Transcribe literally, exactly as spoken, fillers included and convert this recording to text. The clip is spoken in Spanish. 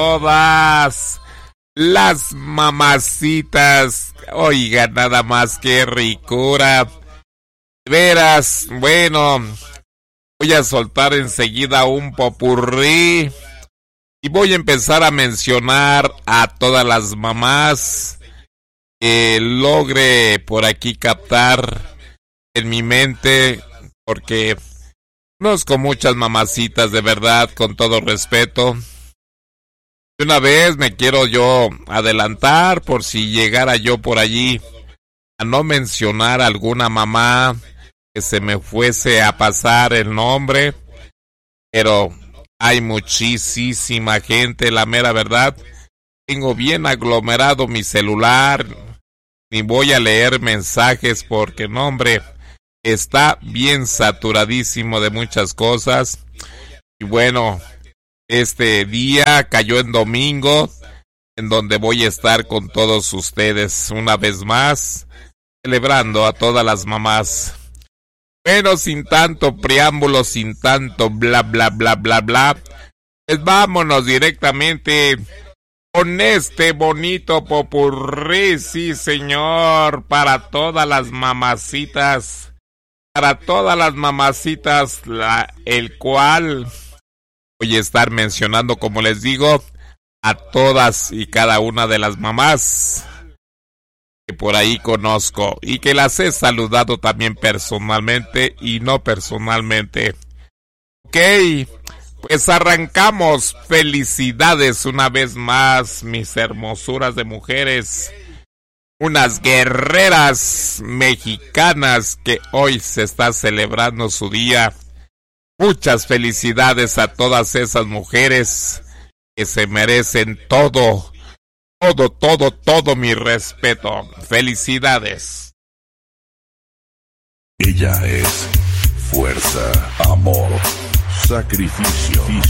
todas las mamacitas. Oiga, nada más que ricura. Veras, bueno, voy a soltar enseguida un popurrí y voy a empezar a mencionar a todas las mamás que logre por aquí captar en mi mente, porque conozco muchas mamacitas de verdad, con todo respeto. De una vez me quiero yo adelantar por si llegara yo por allí a no mencionar alguna mamá que se me fuese a pasar el nombre, pero hay muchísima gente, la mera verdad. Tengo bien aglomerado mi celular, ni voy a leer mensajes porque, no, hombre, está bien saturadísimo de muchas cosas. Y bueno, este día cayó en domingo, en donde voy a estar con todos ustedes una vez más, celebrando a todas las mamás. Bueno, sin tanto preámbulo, sin tanto bla bla bla bla bla, pues vámonos directamente con este bonito popurrí, sí señor, para todas las mamacitas, para todas las mamacitas, la, el cual voy a estar mencionando, como les digo, a todas y cada una de las mamás que por ahí conozco y que las he saludado también personalmente y no personalmente. Ok, pues arrancamos. Felicidades una vez más, mis hermosuras de mujeres, unas guerreras mexicanas que hoy se está celebrando su día. Muchas felicidades a todas esas mujeres que se merecen todo, todo, todo, todo mi respeto. Felicidades. Ella es fuerza, amor, sacrificio.